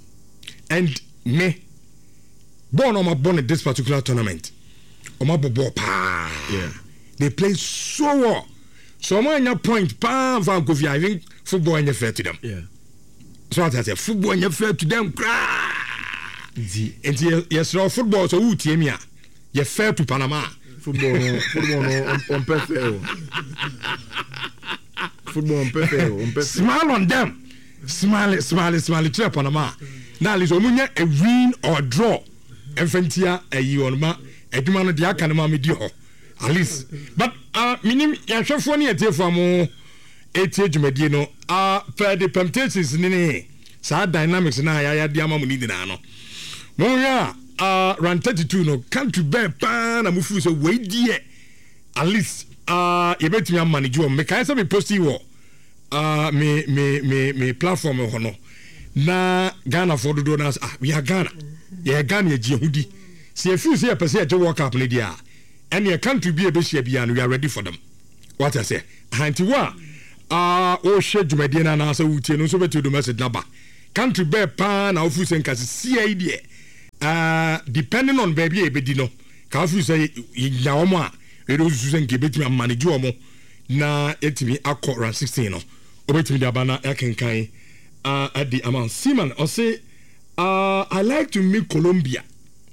And me born on my born at this particular tournament. Omo bobo pa. Yeah. They play so well. So omo anya point pa van coffee. I think football ain't fair to them. Yeah. So I say football ain't fair to them. And yes, football so who team ya? You fair to Panama. Football, no, football no, on, on perfect. Football on perfect, on perfect. Smile on them. Smile, smile, smile to Panama. Now let's omunya a win or draw. Enfantia a you on ma. Edumano dia kanama medio. At least, but uh, minim ya shofo ni ete for mo. Eighty jumedi no. Uh, per the permutations nini. Sa dynamics na ya ya dia mamu ni dina no. Mo ya uh round thirty-two no country be pa na mufu so we die at least uh you bet me manage you me kai say me post you uh me me me me platform ho no na Ghana for do do na ah we are Ghana yeah Ghana ye hudi see if you see a person at World Cup media and your country be a bit and we are ready for them. What I say, Hantiwa, ah, oh shit, Jumediana, and answer with you, so to the message number. Country bear pan, our food and see idea. Uh, depending on baby, bedino, Kafu say, Yaoma, it was using Gibet and Manijuomo, na etimi akọ round sixteen no. Obetimi da bana yakenkan uh, at the amount. Seaman, I say, uh, I like to meet Colombia.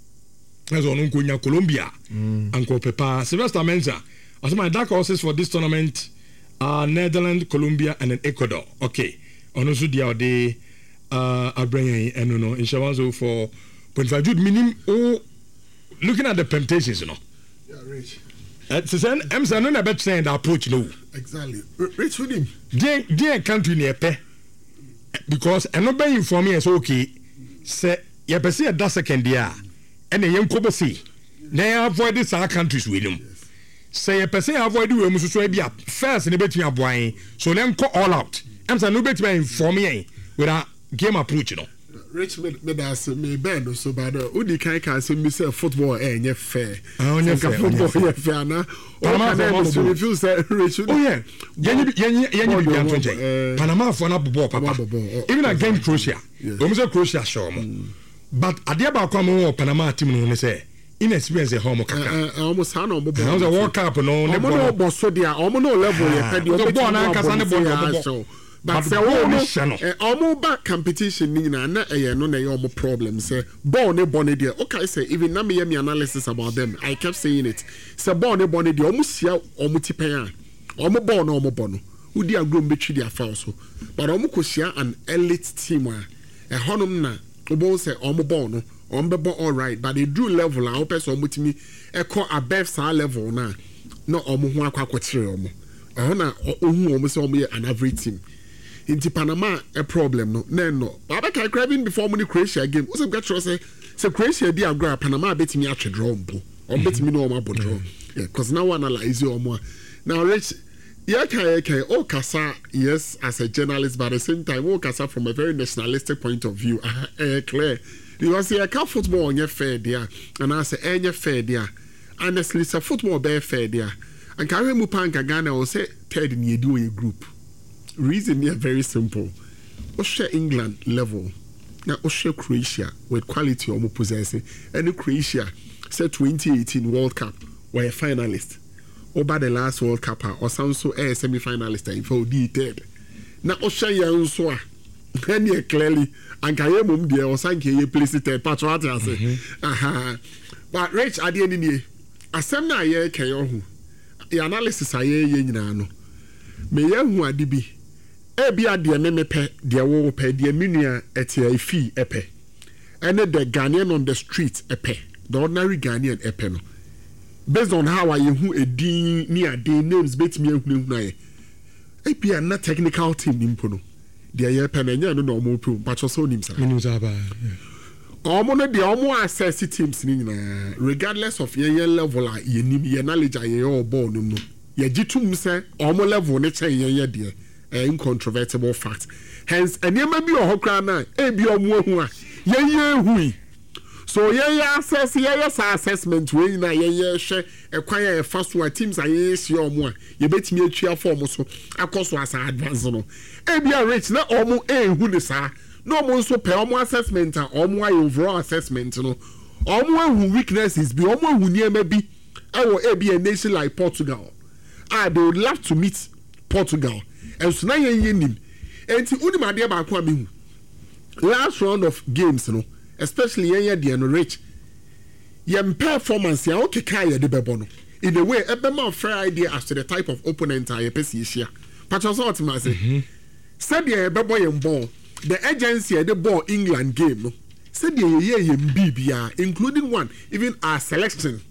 As on Unkunya Colombia, mm. Uncle Pepa, Sylvester Mensa. I say my dark horses for this tournament are Netherlands, Colombia, and then Ecuador. Okay. On also the other uh, I bring and you know, in Shawanzo for point five Jude minimum. Oh, looking at the permutations, you know. Yeah, Rich. Uh, so then, I'm saying no better saying the approach no. Exactly. Rich with him. Dear, dear country near pe because I'm not being for me as okay. Say, you per se a da second year. And a young couple see. They avoid this our countries with them. Say a person avoid the room so be up first in the between a boy. So then call all out. I'm saying no better inform me with a game approach, you know. Rich made us me bend so bad. Udi can can say me say football ain't eh, fair. Oh, yeah, fair. Football yeah fair na. Panama so if you say Rich. Oh yeah. Yenyi yenyi yenyi bi antonje. Panama for na bobo papa. Even against Croatia. We say Croatia show mo. But adia ba kwa mo Panama team no say inexperience e home kaka. Eh almost ha no bobo. Now the World Cup no ne bobo. Omo no boso dia, omo no level ye pedi omo ball na kasa ne bobo. But say oh almost back competition ni na na eh no na ye almost problem say ball ne bone there. Okay say even na me hear me analysis about them. I kept saying it. Say ball ne bone there almost sia almost tipen a. Almost ball no almost ball no. Who dey agro betwi their foul so. But almost ko sia an elite team a e honum na obo say almost ball no. Almost ball all right but they drew level a open so almost me e call above sa level na. No almost ho akwa kwetire almost. E ho na ohun almost say almost an average team. Inti Panama a problem no no no baba kai craving before money Croatia game who say get say say Croatia di agora Panama betimi atwe draw mpo o betimi no ma draw yeah cuz now analyze your more now Rich yeah kai kai o kasa yes as a journalist but at the same time o kasa from a very nationalistic point of view ah eh clear because yeah ka football on fair there and I say eh fair there honestly say football be fair there and carry mu panka Ghana o say third in yedu group. Reason here very simple. Osha England level. Now Osha Croatia with quality almost possessing. And Croatia said twenty eighteen World Cup were a finalist. Over the last World Cup or some so a semi-finalist in for D third. Now Osha Yanswa. Then you clearly and Kayemum dear or Sanke place it a patriotic. Aha. But Rich at the end of the day, Asemna ye Kayohu. The analysis I ye no. Me ye who adibi. Ebia de me me pe de wo pe de menua etia ifi epe ene the Ghanaian on the street epe the ordinary Ghanaian epe no based on how I hu edin ni ade names betimi ehunu ehunu aye ebia na technical team nimpo no de ye pe na nya no no mo pu but so nim sa nim sa ba omo no de omo access teams ni na regardless of ye level a ye nim ye knowledge a ye o ball no no ye gitum se omo level ne chen ye ye de incontrovertible fact. Hence, and you may be a hokra na, a be a mua, ye ye hui. So, ye assess, ye assessment, way na ye share, acquire a fast one teams, I yes, your more. You bet me a cheer for so, a cost was advance no. A be a rich, not almost a who sa. No more so pay more assessment, or more overall assessment, no. Or more who weaknesses be, or more who near maybe. I will be a nation like Portugal. I they would love to meet Portugal. And so now you're in him. And to only my dear Bakwami, last round of games, no, especially you're the rich. Your performance, you're okay, Kaya de Bebono. In a way, a bit more fair idea as to the type of opponent I appreciate here. But also, what I say, said the Beboy and ball, the agency the ball England game, no, said the year in B B R, including one, even our selection.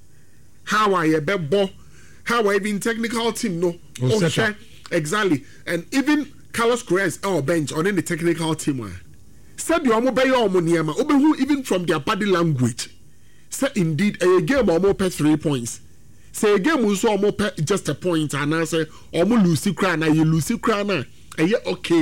How I a ball, how I even technical team, no, oh, share. Exactly, and even Carlos Correa our bench on the technical team. Said you are more by your money, even from their body language. Say indeed a game or more per three points. Say a game was more per just a point, and I say or more Lucy Crana, you Lucy Crana, and yet okay.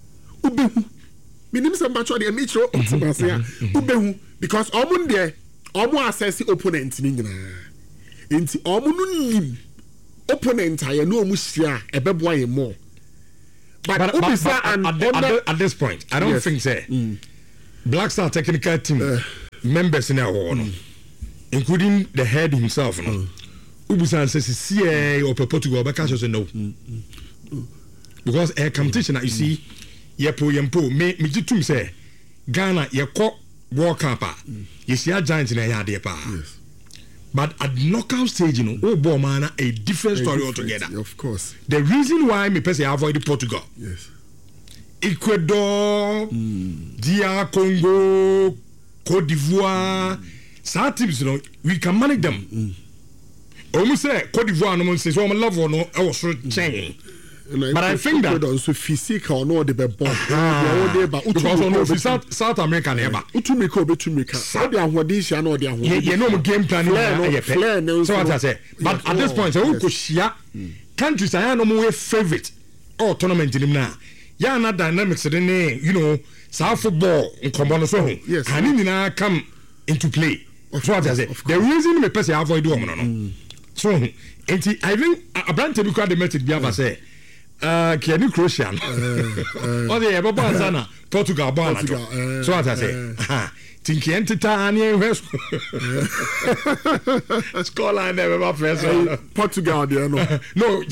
Ubehu, meaning some much of the metro, Ubehu, because Omund there, ɔmo assess opponent ni nyinaa nti ɔmo no nim opponent ayɛ no ɔmo hyia ɛbɛboa yɛ more but, but, but, but and at, the, at, the, at this point I don't yes. think say mm. Black Star technical team uh, members in our mm. no, including the head himself no ubusan says C A or Portugal but cash no mm. Mm. because a competition mm. you see yepo yempo me me jitum say Ghana yeko World Cup mm. you see a giant in a yard yes. But at knockout stage, you know, oh, boy, man, a different a story different, altogether. Of course. The reason why me personally avoid Portugal, yes, Ecuador, mm. D R Congo, Cote d'Ivoire, mm. some teams, you know, we can manage them. Mm. Almost say Cote d'Ivoire, no one says, "Oh, my love, or no, I was so changing." Mm. But I think that also physical no the best because on the South South America never. Utumiko betumika. So they are what this year no they are. You know game plan. So what I say. But at this point, so who could share countries are no more favorite or tournament in now. Yeah, not dynamics. You know, South football in common so. Yes. Can you come into play? So what I say. The reason me person avoid do no. So, I think a brand to be called the message be able say. Uh, Kenny Croatian. Oh, they have a Banzana, Portugal, Banana. So, as I say, Tinky Entitania, West Scholar never first. Portugal, no, no,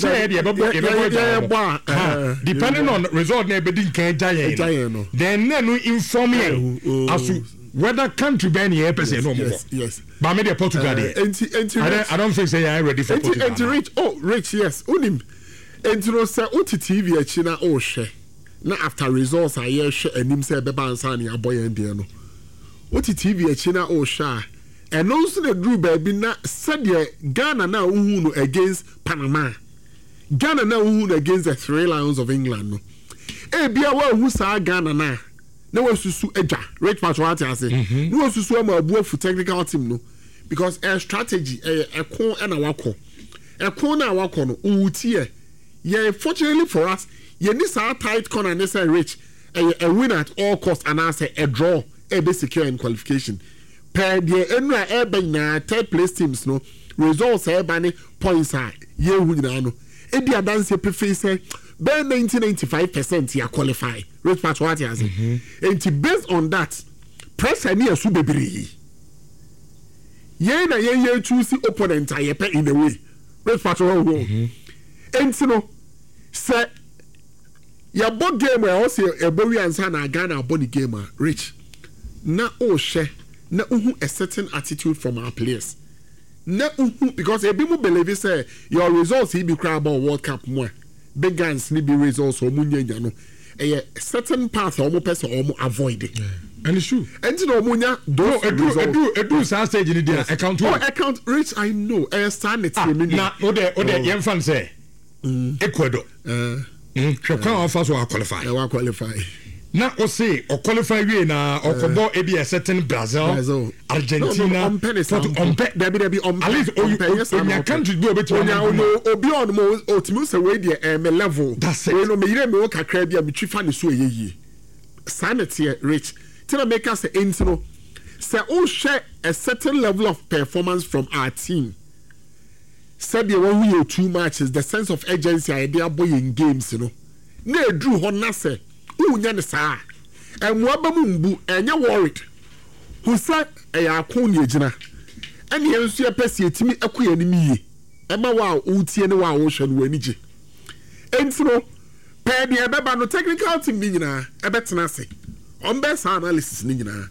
depending on the result, never did Giant. Then, then we inform you as to whether country ban here, person, no more. Yes, but maybe Portugal. I don't think they are ready for Portugal. Rich, oh, Rich, yes, Unim. And you know, say, O T V, a China, oh, she. Now, after results, I hear she and him say, Beba and Sani, a boy and Diano. O T V, a China, oh, sha. And also the Drew baby, na said, Ghana now, who against Panama. Ghana now, who against the Three Lions of England. No. Eh, be aware who saw Ghana now. No one to sue Eja, Rich Patriotti, I say. No one to sue my boy for technical team, no. Because a strategy, a call and a wako. A corner, a wako, no, utie. Yeah, fortunately for us, you need a tight corner and say Rich a, a win at all costs and I say a draw, a be secure in qualification. Per the Enra Airbank third place teams no results Airbani points are ye winano. Eddie Adansi prefer say by ninety ninety five percent you qualify. Rich part what has it. And based on that, press any a subebri. Ye na ye ye choose the opponent I pay in a way. Rich part what and you know, say, your board game where also a boy and son are Ghana body gamer, Rich. Na oh she, na uhu a certain attitude from our players. Na uhu because a people believe say your results he be cry about World Cup more. Big guns need be results or munye no. A certain path or more person or more avoid it. And it's true. And you know, Munya, do a do a do a do stage in the account. Oh, account Rich, I know. I stand it. Now, what the what the young fan say. Mm. Ecuador. Uh, mm. uh, first will qualify. I will qualify. Now, or say, or qualify we na or cobo e be a certain Brazil, Brazil. Argentina, no, no, Portugal, on pe, there be there be on at least on your country go bit on your no obi on mo ultimus away the um level. That's it. We no me yire me o kakra bia me twifa ne so ye. Sanity Rich. Tell make us say intro. Say all share a certain level of performance from our team. Said the one who two matches, the sense of urgency idea boy in games, you know. Ne drew hona say, ooh, yan sa. And Wabamumbu, and you're worried. Who said a yakuni jina. And you see a pessi to me a queen me. Emma wow, uti and wow ocean weniji. And so, per the ababa no technical team nina, a better nasi. On best analysis nina.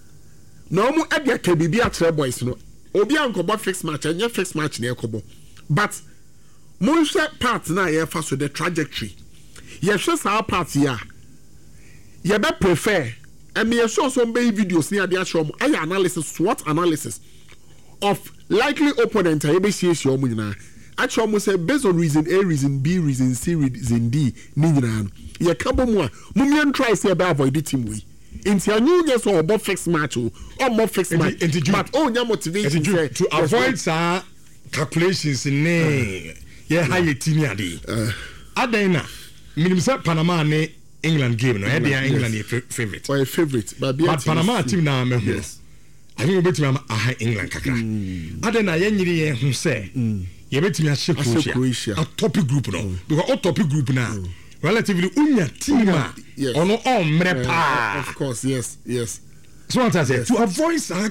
No more at your K B B at boys, no. Obi anko bo fixed match and your fixed match near Kobo. But most part now you first with the trajectory. You should our part here. You better prefer. And me show some baby videos near the show. I analysis SWOT analysis of likely opponent. I be see your money. Actually, almost say based on reason A, reason B, reason C, reason D. Nina, you can't be more. Mumian try say about avoid the team we. Into a new year so about fixed match or more fixed match. But oh, your motivation to avoid sir. Calculations in ne yeah high team adi adena minimum say Panama ne England game no e dey England favorite or a favorite but Panama team na me yes I think obetumi aha England kakra ade na ye nyiri ye hu se ye betumi ahye Croatia a topic group no because a topic group na relatively unya team a ono on mre pa of course yes yes so what I say to avoid